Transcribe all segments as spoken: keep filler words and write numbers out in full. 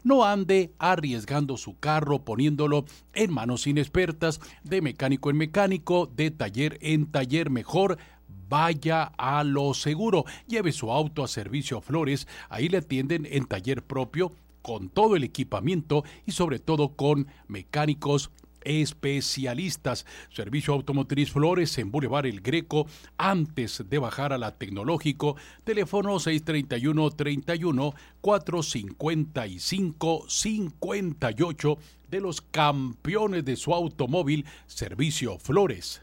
No ande arriesgando su carro, poniéndolo en manos inexpertas, de mecánico en mecánico, de taller en taller. Mejor vaya a lo seguro. Lleve su auto a Servicio Flores. Ahí le atienden en taller propio, con todo el equipamiento y sobre todo con mecánicos especialistas. Servicio Automotriz Flores en Boulevard El Greco, antes de bajar a la Tecnológico. Teléfono seis treinta y uno, treinta y uno, cuatrocientos cincuenta y cinco, cincuenta y ocho, de los campeones de su automóvil, Servicio Flores.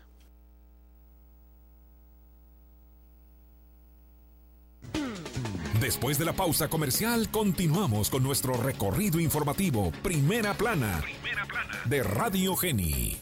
Después de la pausa comercial, continuamos con nuestro recorrido informativo Primera Plana, Primera Plana de Radio Geni.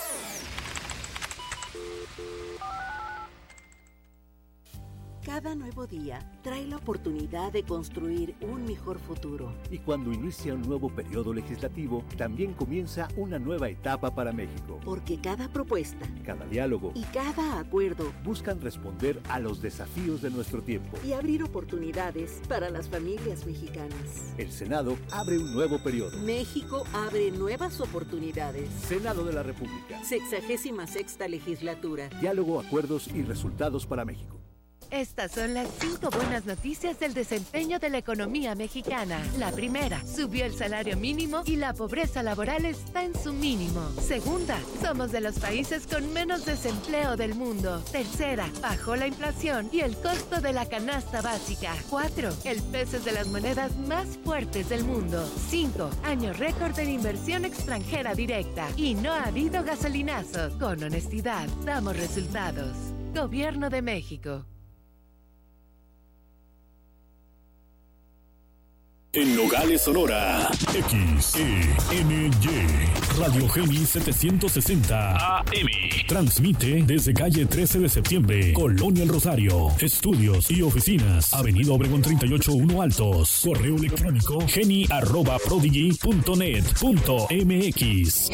Cada nuevo día trae la oportunidad de construir un mejor futuro. Y cuando inicia un nuevo periodo legislativo, también comienza una nueva etapa para México. Porque cada propuesta, cada diálogo y cada acuerdo buscan responder a los desafíos de nuestro tiempo y abrir oportunidades para las familias mexicanas. El Senado abre un nuevo periodo. México abre nuevas oportunidades. Senado de la República. Sexagésima sexta legislatura. Diálogo, acuerdos y resultados para México. Estas son las cinco buenas noticias del desempeño de la economía mexicana. La primera, subió el salario mínimo y la pobreza laboral está en su mínimo. Segunda, somos de los países con menos desempleo del mundo. Tercera, bajó la inflación y el costo de la canasta básica. Cuatro, el peso es de las monedas más fuertes del mundo. Cinco, año récord en inversión extranjera directa. Y no ha habido gasolinazos. Con honestidad, damos resultados. Gobierno de México. En Nogales, Sonora, X E N Y Radio Geni setecientos sesenta A M. Transmite desde calle trece de septiembre, Colonia El Rosario. Estudios y oficinas, Avenida Obregón treinta y ocho uno Altos. Correo electrónico geni arroba prodigy punto net punto m x.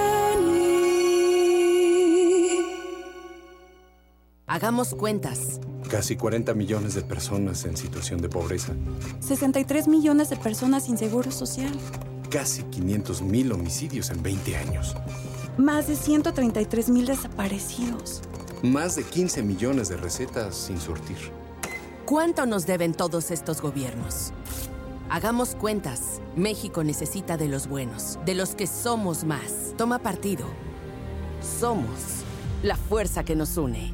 Hagamos cuentas. Casi cuarenta millones de personas en situación de pobreza. sesenta y tres millones de personas sin seguro social. Casi quinientos mil homicidios en veinte años. Más de ciento treinta y tres mil desaparecidos. Más de quince millones de recetas sin surtir. ¿Cuánto nos deben todos estos gobiernos? Hagamos cuentas. México necesita de los buenos, de los que somos más. Toma partido. Somos la fuerza que nos une.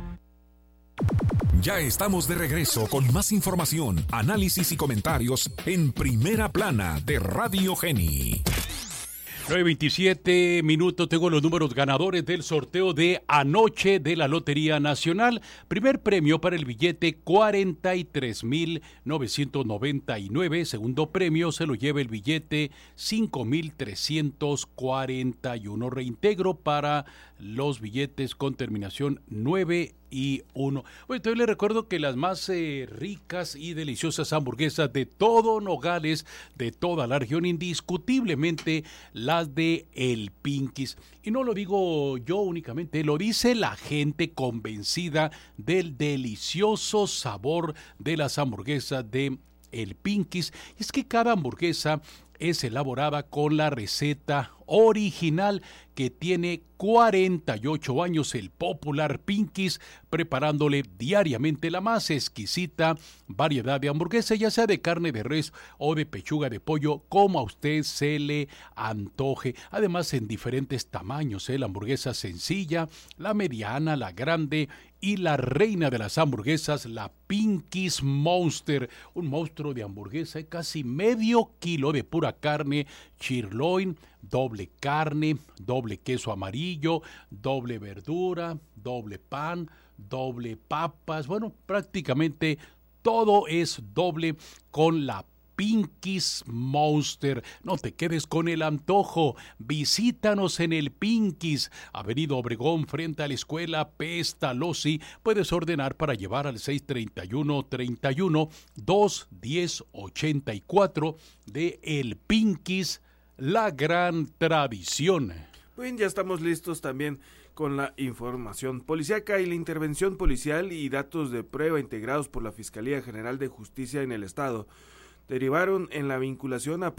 Ya estamos de regreso con más información, análisis y comentarios en Primera Plana de Radio Geni. nueve veintisiete minutos, tengo los números ganadores del sorteo de anoche de la Lotería Nacional. Primer premio para el billete cuarenta y tres mil novecientos noventa y nueve. Segundo premio se lo lleva el billete cinco mil trescientos cuarenta y uno. Reintegro para los billetes con terminación nueve y uno. Bueno, entonces les recuerdo que las más eh, ricas y deliciosas hamburguesas de todo Nogales, de toda la región, indiscutiblemente las de El Pinky's. Y no lo digo yo únicamente, lo dice la gente convencida del delicioso sabor de las hamburguesas de El Pinky's. Y es que cada hamburguesa es elaborada con la receta original que tiene cuarenta y ocho años el popular Pinky's, preparándole diariamente la más exquisita variedad de hamburguesa, ya sea de carne de res o de pechuga de pollo, como a usted se le antoje. Además, en diferentes tamaños, ¿eh? La hamburguesa sencilla, la mediana, la grande y la reina de las hamburguesas, la Pinky's Monster, un monstruo de hamburguesa, casi medio kilo de pura carne, sirloin, doble carne, doble queso amarillo, doble verdura, doble pan, doble papas. Bueno, prácticamente todo es doble con la Pinky's Monster. No te quedes con el antojo. Visítanos en el Pinky's, Avenida Obregón, frente a la escuela Pestalozzi. Puedes ordenar para llevar al seis treinta y uno, treinta y uno, dos diez, ochenta y cuatro de el Pinky's, la gran tradición. Bien, ya estamos listos también con la información policíaca y la intervención policial y datos de prueba integrados por la Fiscalía General de Justicia en el Estado derivaron en la vinculación a